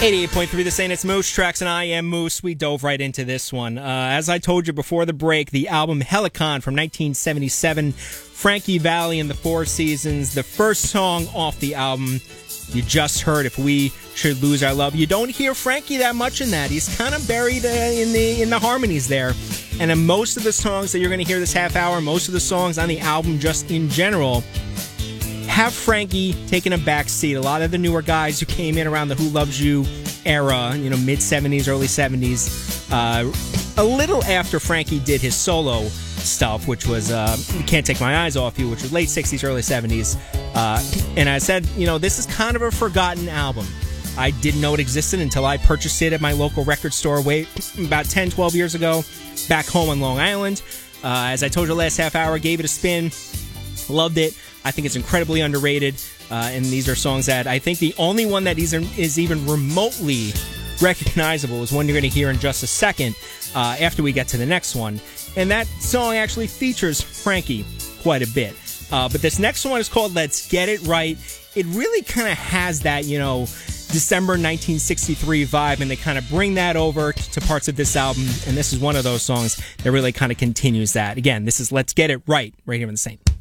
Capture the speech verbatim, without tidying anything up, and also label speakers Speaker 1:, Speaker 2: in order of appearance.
Speaker 1: eighty-eight point three The Saint, it's Moose Tracks, and I am Moose. We dove right into this one. Uh, as I told you before the break, the album Helicon from nineteen seventy-seven, Frankie Valli and the Four Seasons, the first song off the album. You just heard If We Should Lose Our Love. You don't hear Frankie that much in that. He's kind of buried uh, in the in the harmonies there. And in most of the songs that you're going to hear this half hour, most of the songs on the album just in general, have Frankie taking a back seat. A lot of the newer guys who came in around the Who Loves You era, you know, mid-seventies, early seventies, uh, a little after Frankie did his solo stuff, which was uh, Can't Take My Eyes Off You, which was late sixties, early seventies. Uh, and I said, you know, this is kind of a forgotten album. I didn't know it existed until I purchased it at my local record store way about ten, twelve years ago, back home on Long Island. Uh, as I told you last half hour, gave it a spin, loved it. I think it's incredibly underrated, uh, and these are songs that I think the only one that is, is even remotely recognizable is one you're going to hear in just a second uh, after we get to the next one. And that song actually features Frankie quite a bit. Uh, but this next one is called Let's Get It Right. It really kind of has that, you know, December nineteen sixty-three vibe, and they kind of bring that over to parts of this album, and this is one of those songs that really kind of continues that. Again, this is Let's Get It Right, right here in The Saint.